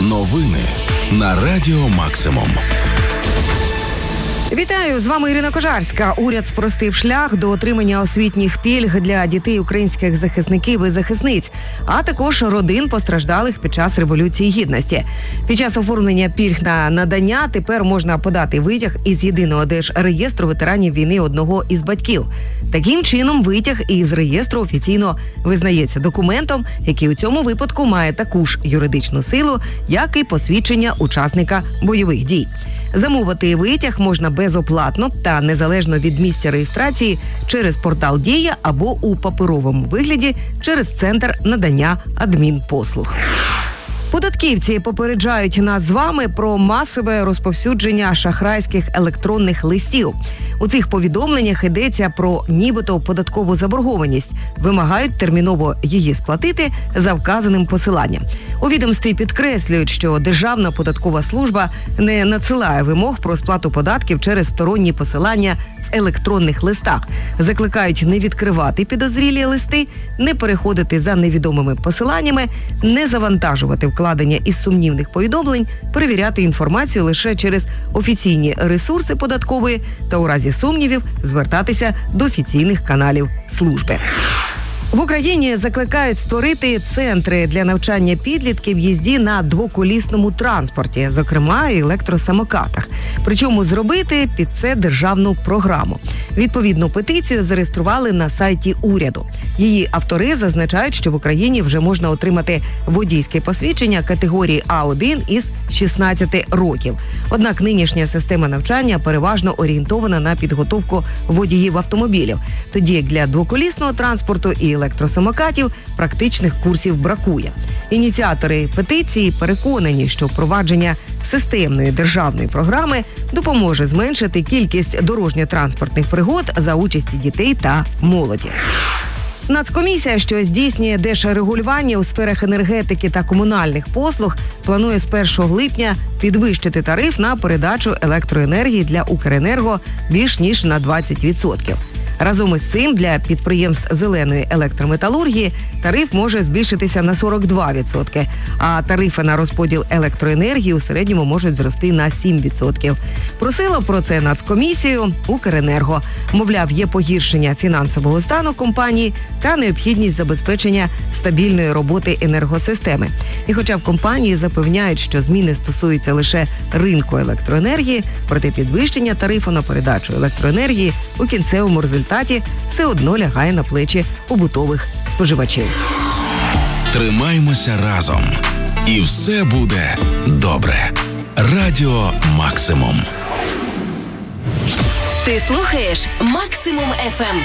Новини на Радіо Максимум. Вітаю, з вами Ірина Кожарська. Уряд спростив шлях до отримання освітніх пільг для дітей українських захисників і захисниць, а також родин постраждалих під час Революції Гідності. Під час оформлення пільг на надання тепер можна подати витяг із єдиного держреєстру ветеранів війни одного із батьків. Таким чином, витяг із реєстру офіційно визнається документом, який у цьому випадку має таку ж юридичну силу, як і посвідчення учасника бойових дій. Замовити витяг можна безоплатно та незалежно від місця реєстрації через портал «Дія» або у паперовому вигляді через центр надання адмінпослуг. Податківці попереджають нас з вами про масове розповсюдження шахрайських електронних листів. У цих повідомленнях йдеться про нібито податкову заборгованість. Вимагають терміново її сплатити за вказаним посиланням. У відомстві підкреслюють, що Державна податкова служба не надсилає вимог про сплату податків через сторонні посилання в електронних листах. Закликають не відкривати підозрілі листи, не переходити за невідомими посиланнями, не завантажувати вкладення із сумнівних повідомлень, перевіряти інформацію лише через офіційні ресурси податкової та у разі сумнівів звертатися до офіційних каналів служби. В Україні закликають створити центри для навчання підлітків їзді на двоколісному транспорті, зокрема і електросамокатах. Причому зробити під це державну програму. Відповідну петицію зареєстрували на сайті уряду. Її автори зазначають, що в Україні вже можна отримати водійське посвідчення категорії А1 із 16 років. Однак нинішня система навчання переважно орієнтована на підготовку водіїв автомобілів. Тоді як для двоколісного транспорту і електросамокатів практичних курсів бракує. Ініціатори петиції переконані, що впровадження системної державної програми допоможе зменшити кількість дорожньо-транспортних пригод за участі дітей та молоді. Нацкомісія, що здійснює держрегулювання у сферах енергетики та комунальних послуг, планує з 1 липня підвищити тариф на передачу електроенергії для Укренерго більш ніж на 20%. Разом із цим для підприємств зеленої електрометалургії тариф може збільшитися на 42%, а тарифи на розподіл електроенергії у середньому можуть зрости на 7%. Просило про це Нацкомісію Укренерго. Мовляв, є погіршення фінансового стану компанії та необхідність забезпечення стабільної роботи енергосистеми. І хоча в компанії запевняють, що зміни стосуються лише ринку електроенергії, проте підвищення тарифу на передачу електроенергії у кінцевому результаті все одно лягає на плечі побутових споживачів. Тримаймося разом. І все буде добре. Радіо Максимум. Ти слухаєш Максимум FM.